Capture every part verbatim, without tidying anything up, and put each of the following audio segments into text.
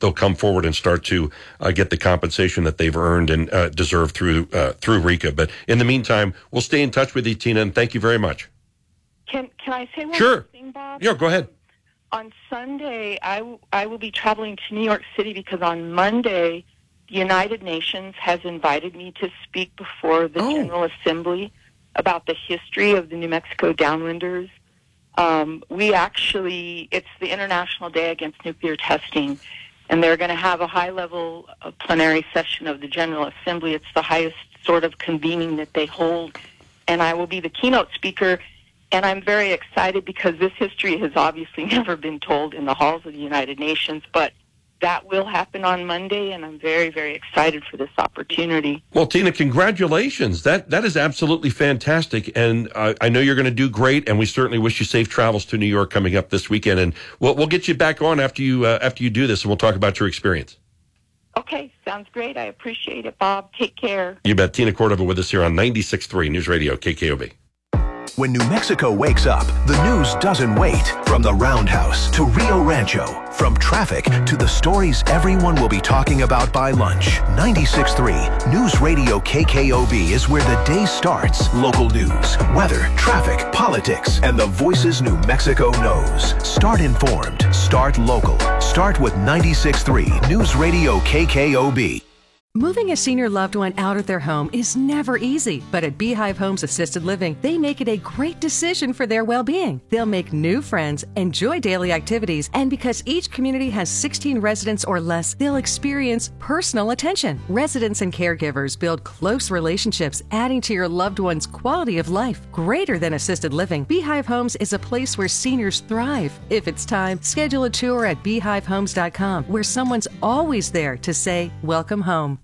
they'll come forward and start to uh, get the compensation that they've earned and uh, deserve through uh, through RECA. But in the meantime, we'll stay in touch with you, Tina, and thank you very much. Can Can I say one sure. more thing, Bob? Yeah, go ahead. On Sunday, I, w- I will be traveling to New York City because on Monday, the United Nations has invited me to speak before the oh. General Assembly about the history of the New Mexico Downwinders. Um, we actually, it's the International Day Against Nuclear Testing, and they're going to have a high-level uh, plenary session of the General Assembly. It's the highest sort of convening that they hold, and I will be the keynote speaker. And I'm very excited because this history has obviously never been told in the halls of the United Nations, but that will happen on Monday, and I'm very, very excited for this opportunity. Well, Tina, congratulations. That That is absolutely fantastic, and uh, I know you're going to do great, and we certainly wish you safe travels to New York coming up this weekend, and we'll, we'll get you back on after you uh, after you do this, and we'll talk about your experience. Okay, sounds great. I appreciate it, Bob. Take care. You bet. Tina Cordova with us here on ninety-six point three News Radio, K K O B. When New Mexico wakes up, the news doesn't wait. From the Roundhouse to Rio Rancho, from traffic to the stories everyone will be talking about by lunch. ninety-six point three News Radio K K O B is where the day starts. Local news, weather, traffic, politics, and the voices New Mexico knows. Start informed. Start local. Start with ninety-six point three News Radio K K O B. Moving a senior loved one out of their home is never easy, but at Beehive Homes Assisted Living, they make it a great decision for their well-being. They'll make new friends, enjoy daily activities, and because each community has sixteen residents or less, they'll experience personal attention. Residents and caregivers build close relationships, adding to your loved one's quality of life. Greater than assisted living, Beehive Homes is a place where seniors thrive. If it's time, schedule a tour at beehive homes dot com, where someone's always there to say, welcome home.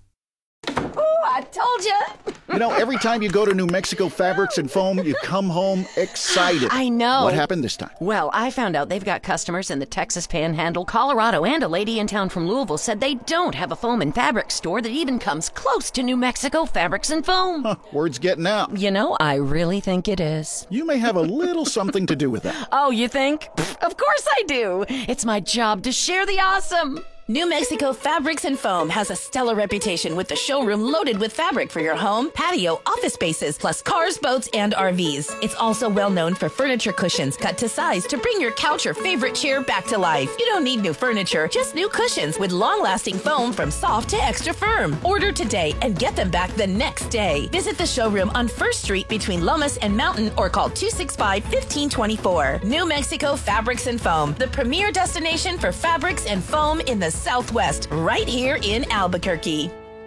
I told you. You know, every time you go to New Mexico Fabrics and Foam, you come home excited. I know. What happened this time? Well, I found out they've got customers in the Texas Panhandle, Colorado, and a lady in town from Louisville said they don't have a foam and fabric store that even comes close to New Mexico Fabrics and Foam. Huh, word's getting out. You know, I really think it is. You may have a little something to do with that. Oh, you think? Pfft, of course I do. It's my job to share the awesome. New Mexico Fabrics and Foam has a stellar reputation with the showroom loaded with fabric for your home, patio, office spaces, plus cars, boats, and R Vs. It's also well known for furniture cushions cut to size to bring your couch or favorite chair back to life. You don't need new furniture, just new cushions with long-lasting foam from soft to extra firm. Order today and get them back the next day. Visit the showroom on First Street between Lomas and Mountain or call two six five, one five two four. New Mexico Fabrics and Foam, the premier destination for fabrics and foam in the Southwest, right here in Albuquerque.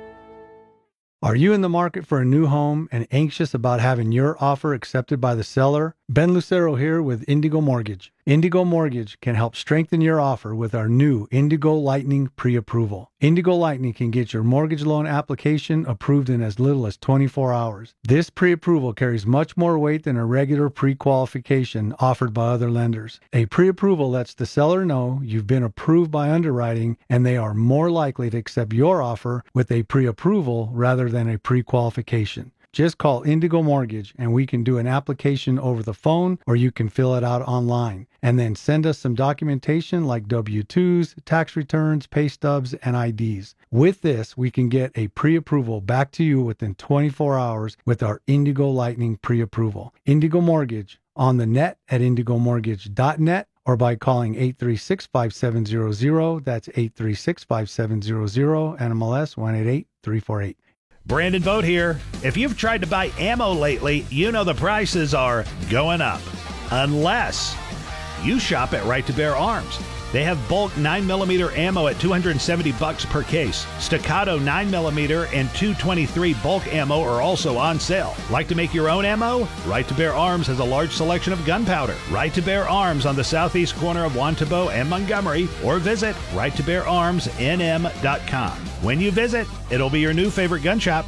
Are you in the market for a new home and anxious about having your offer accepted by the seller? Ben Lucero here with Indigo Mortgage. Indigo Mortgage can help strengthen your offer with our new Indigo Lightning pre-approval. Indigo Lightning can get your mortgage loan application approved in as little as twenty-four hours. This pre-approval carries much more weight than a regular pre-qualification offered by other lenders. A pre-approval lets the seller know you've been approved by underwriting and they are more likely to accept your offer with a pre-approval rather than a pre-qualification. Just call Indigo Mortgage and we can do an application over the phone or you can fill it out online. And then send us some documentation like W two's, tax returns, pay stubs, and I Ds. With this, we can get a pre-approval back to you within twenty-four hours with our Indigo Lightning pre-approval. Indigo Mortgage on the net at indigo mortgage dot net or by calling eight three six, five seven zero zero. That's eight three six, five seven zero zero, N M L S one eight eight, three four eight. Brandon Vogt here. If you've tried to buy ammo lately, you know the prices are going up. Unless you shop at Right to Bear Arms. They have bulk nine millimeter ammo at two hundred seventy bucks per case. Staccato nine millimeter and two twenty-three bulk ammo are also on sale. Like to make your own ammo? Right to Bear Arms has a large selection of gunpowder. Right to Bear Arms on the southeast corner of Wantabo and Montgomery, or visit right to bear arms n m dot com. When you visit, it'll be your new favorite gun shop.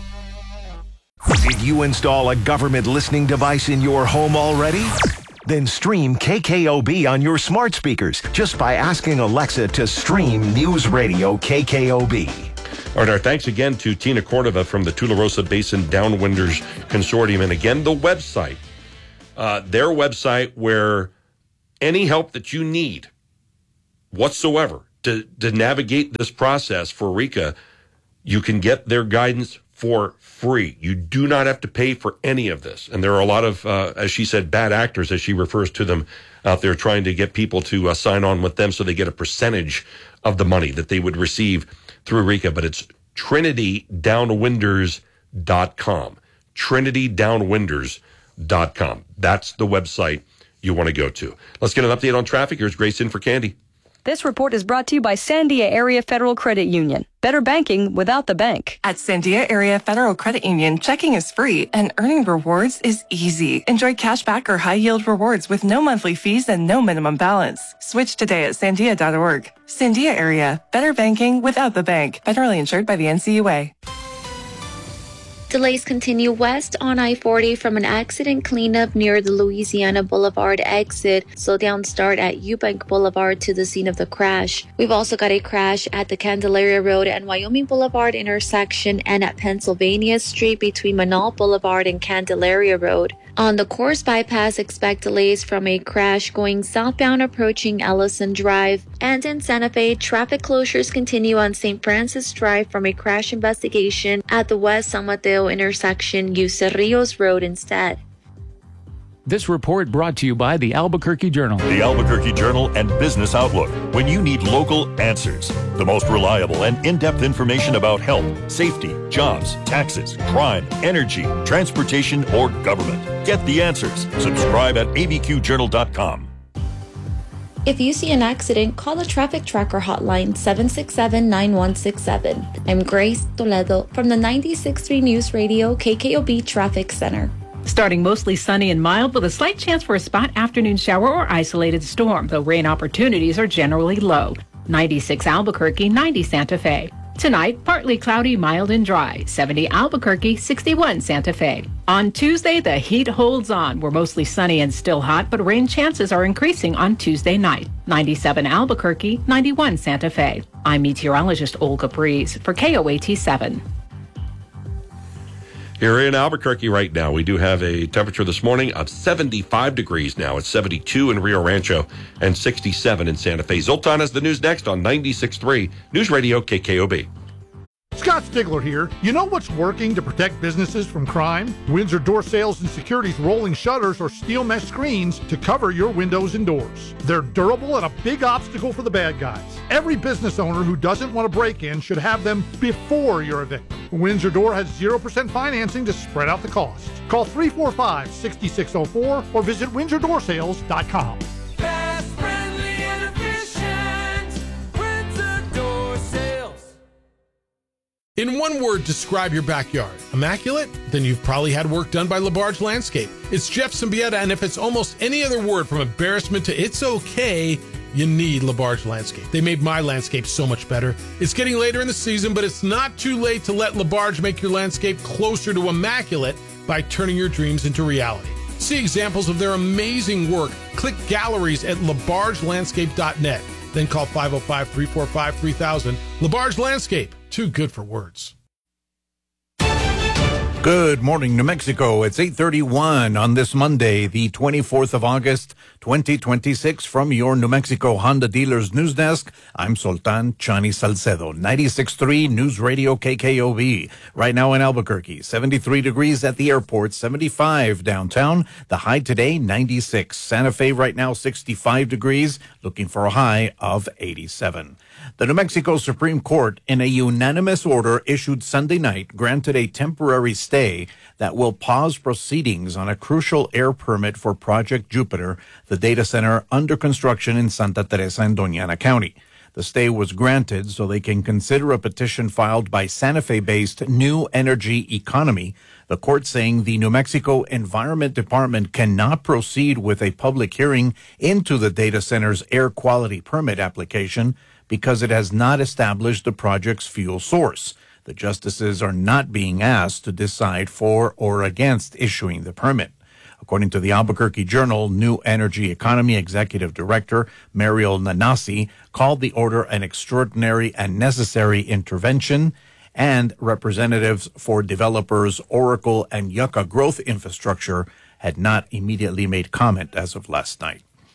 Did you install a government listening device in your home already? Then stream K K O B on your smart speakers just by asking Alexa to stream News Radio K K O B. All right, our thanks again to Tina Cordova from the Tularosa Basin Downwinders Consortium. And again, the website, uh, their website where any help that you need whatsoever to, to navigate this process for RECA, you can get their guidance for free. You do not have to pay for any of this. And there are a lot of, uh, as she said, bad actors, as she refers to them, out there trying to get people to uh, sign on with them so they get a percentage of the money that they would receive through RECA. But it's Trinity Downwinders dot com. Trinity Downwinders dot com. That's the website you want to go to. Let's get an update on traffic. Here's Grace in for Candy. This report is brought to you by Sandia Area Federal Credit Union. Better banking without the bank. At Sandia Area Federal Credit Union, checking is free and earning rewards is easy. Enjoy cash back or high-yield rewards with no monthly fees and no minimum balance. Switch today at sandia dot org. Sandia Area. Better banking without the bank. Federally insured by the N C U A. Delays continue west on I forty from an accident cleanup near the Louisiana Boulevard exit. Slowdown start at Eubank Boulevard to the scene of the crash. We've also got a crash at the Candelaria Road and Wyoming Boulevard intersection and at Pennsylvania Street between Manal Boulevard and Candelaria Road. On the Course Bypass, expect delays from a crash going southbound approaching Ellison Drive. And in Santa Fe, traffic closures continue on Saint Francis Drive from a crash investigation at the West San Mateo intersection. Use Cerrillos Road instead. This report brought to you by the Albuquerque Journal. The Albuquerque Journal and Business Outlook. When you need local answers, the most reliable and in-depth information about health, safety, jobs, taxes, crime, energy, transportation, or government. Get the answers. Subscribe at A B Q journal dot com. If you see an accident, call the Traffic Tracker hotline seven six seven, nine one six seven. I'm Grace Toledo from the ninety-six point three News Radio K K O B Traffic Center. Starting mostly sunny and mild with a slight chance for a spot afternoon shower or isolated storm, though rain opportunities are generally low. ninety-six Albuquerque, ninety Santa Fe. Tonight, partly cloudy, mild and dry. seventy Albuquerque, sixty-one Santa Fe. On Tuesday, the heat holds on. We're mostly sunny and still hot, but rain chances are increasing on Tuesday night. ninety-seven Albuquerque, ninety-one Santa Fe. I'm meteorologist Olga Breeze for K O A T seven. Here in Albuquerque right now, we do have a temperature this morning of seventy-five degrees now. It's seventy-two in Rio Rancho and sixty-seven in Santa Fe. Zoltan has the news next on ninety-six point three News Radio K K O B. Scott Stigler here. You know what's working to protect businesses from crime? Windsor Door Sales and Security's rolling shutters or steel mesh screens to cover your windows and doors. They're durable and a big obstacle for the bad guys. Every business owner who doesn't want to break in should have them before you're a victim. Windsor Door has zero percent financing to spread out the cost. Call three four five, six six zero four or visit windsor door sales dot com. Fast, friendly, and efficient. Windsor Door Sales. In one word, describe your backyard. Immaculate? Then you've probably had work done by LaBarge Landscape. It's Jeff Symbieta, and if it's almost any other word from embarrassment to it's okay, you need LaBarge Landscape. They made my landscape so much better. It's getting later in the season, but it's not too late to let LaBarge make your landscape closer to immaculate by turning your dreams into reality. See examples of their amazing work. Click galleries at labarge landscape dot net. Then call five oh five, three four five, three thousand. LaBarge Landscape. Too good for words. Good morning, New Mexico. It's eight thirty-one on this Monday, the twenty-fourth of August, twenty twenty-six. From your New Mexico Honda Dealers News Desk, I'm Sultan Chani Salcedo, ninety-six point three News Radio K K O B. Right now in Albuquerque, seventy-three degrees at the airport, seventy-five downtown. The high today, ninety-six. Santa Fe right now, sixty-five degrees, looking for a high of eighty-seven. The New Mexico Supreme Court, in a unanimous order issued Sunday night, granted a temporary stay that will pause proceedings on a crucial air permit for Project Jupiter, the data center under construction in Santa Teresa and Doña Ana County. The stay was granted so they can consider a petition filed by Santa Fe-based New Energy Economy, the court saying the New Mexico Environment Department cannot proceed with a public hearing into the data center's air quality permit application because it has not established the project's fuel source. The justices are not being asked to decide for or against issuing the permit. According to the Albuquerque Journal, New Energy Economy Executive Director Mariel Nanasi called the order an extraordinary and necessary intervention, and representatives for developers Oracle and Yucca Growth Infrastructure had not immediately made comment as of last night.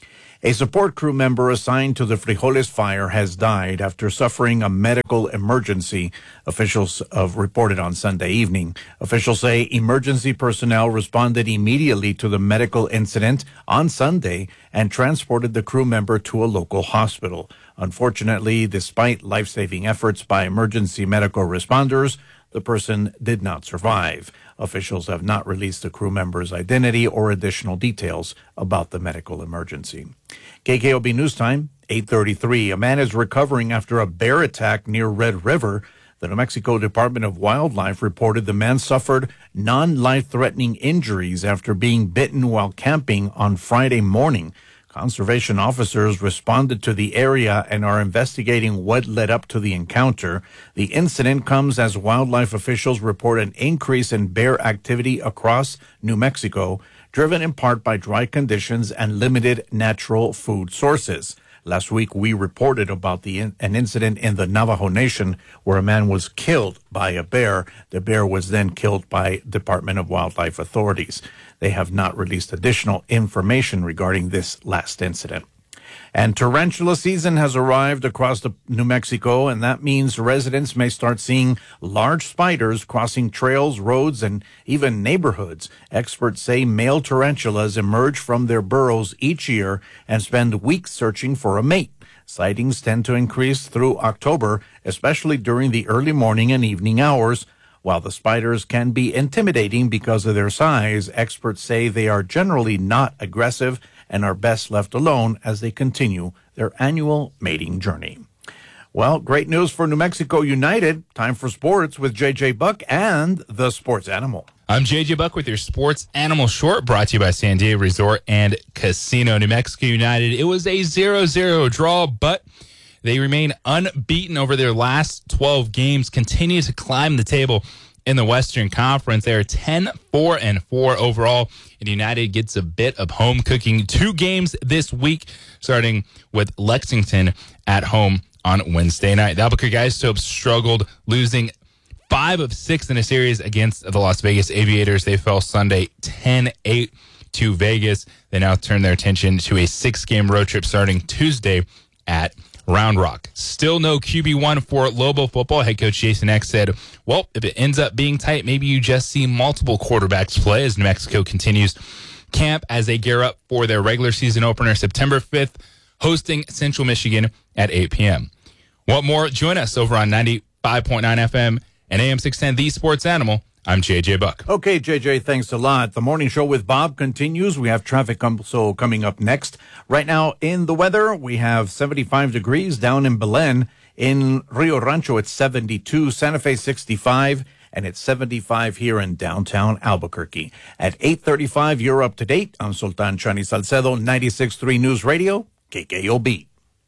A support crew member assigned to the Frijoles fire has died after suffering a medical emergency, officials have reported on Sunday evening. Officials say emergency personnel responded immediately to the medical incident on Sunday and transported the crew member to a local hospital. Unfortunately, despite life-saving efforts by emergency medical responders, the person did not survive. Officials have not released the crew member's identity or additional details about the medical emergency. K K O B News Time, eight thirty-three. A man is recovering after a bear attack near Red River. The New Mexico Department of Wildlife reported the man suffered non-life-threatening injuries after being bitten while camping on Friday morning. Conservation officers responded to the area and are investigating what led up to the encounter. The incident comes as wildlife officials report an increase in bear activity across New Mexico, driven in part by dry conditions and limited natural food sources. Last week, we reported about the in, an incident in the Navajo Nation where a man was killed by a bear. The bear was then killed by Department of Wildlife authorities. They have not released additional information regarding this last incident. And tarantula season has arrived across the New Mexico, and that means residents may start seeing large spiders crossing trails, roads, and even neighborhoods. Experts say male tarantulas emerge from their burrows each year and spend weeks searching for a mate. Sightings tend to increase through October, especially during the early morning and evening hours. While the spiders can be intimidating because of their size, experts say they are generally not aggressive and are best left alone as they continue their annual mating journey. Well, great news for New Mexico United. Time for sports with J J Buck and the Sports Animal. I'm J J Buck with your Sports Animal Short, brought to you by San Diego Resort and Casino. New Mexico United, it was a zero zero draw, but they remain unbeaten over their last twelve games, continue to climb the table in the Western Conference. They are ten four and four overall, and United gets a bit of home cooking. Two games this week, starting with Lexington at home on Wednesday night. The Albuquerque Isotopes struggled, losing five of six in a series against the Las Vegas Aviators. They fell Sunday ten eight to Vegas. They now turn their attention to a six-game road trip starting Tuesday at Round Rock. Still no Q B one for Lobo football. Head coach Jason X said, well, if it ends up being tight, maybe you just see multiple quarterbacks play as New Mexico continues camp as they gear up for their regular season opener September fifth, hosting Central Michigan at eight p.m. Want more? Join us over on ninety-five point nine F M and A M six ten, The Sports Animal. I'm J J Buck. Okay, J J, thanks a lot. The morning show with Bob continues. We have traffic also coming up next. Right now in the weather, we have seventy-five degrees down in Belen. In Rio Rancho, it's seventy-two, Santa Fe sixty-five, and it's seventy-five here in downtown Albuquerque. At eight thirty-five, you're up to date. I'm Sultan Chani Salcedo, ninety-six point three News Radio, K K O B.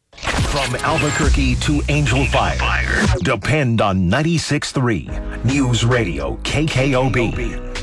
From Albuquerque to Angel Fire, depend on ninety-six point three News Radio, K K O B.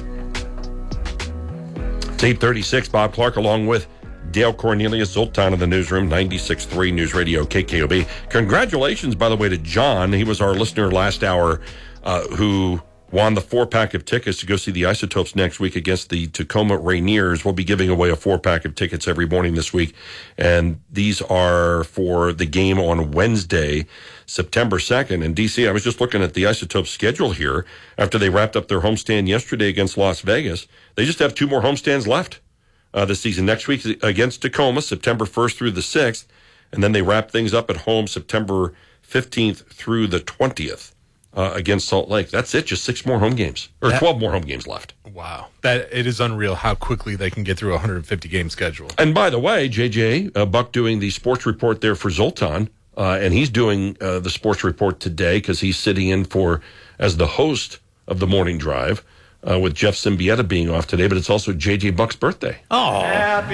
It's eight thirty-six. Bob Clark along with Dale Cornelius, Zoltan in the newsroom, ninety-six point three News Radio, K K O B. Congratulations, by the way, to John. He was our listener last hour uh, who won the four-pack of tickets to go see the Isotopes next week against the Tacoma Rainiers. We'll be giving away a four-pack of tickets every morning this week, and these are for the game on Wednesday, September second. In D C, I was just looking at the Isotopes schedule here. After they wrapped up their homestand yesterday against Las Vegas, they just have two more homestands left uh, this season. Next week against Tacoma, September first through the sixth, and then they wrap things up at home September fifteenth through the twentieth. Uh, against Salt Lake. That's it. Just six more home games, or that, twelve more home games left. Wow, that it is unreal how quickly they can get through a one hundred fifty game schedule. And by the way, J J uh, Buck doing the sports report there for Zoltan, uh, and he's doing uh, the sports report today because he's sitting in for as the host of the morning drive uh, with Jeff Symbieta being off today. But it's also J J Buck's birthday. Oh.